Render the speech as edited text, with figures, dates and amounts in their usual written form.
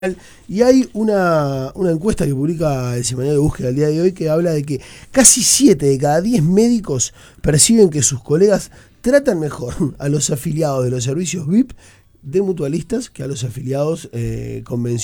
Y hay una encuesta que publica el Semanario de Búsqueda el día de hoy que habla de que casi 7 de cada 10 médicos perciben que sus colegas tratan mejor a los afiliados de los servicios VIP de mutualistas que a los afiliados convencionales.